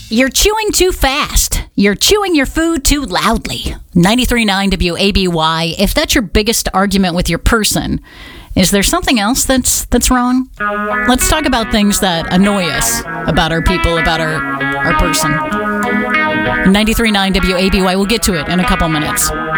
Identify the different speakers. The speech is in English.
Speaker 1: You're chewing too fast. You're chewing your food too loudly. 93.9 WABY. If that's your biggest argument with your person, is there something else that's wrong? Let's talk about things that annoy us about our people, about our person. 93.9 WABY. We'll get to it in a couple minutes.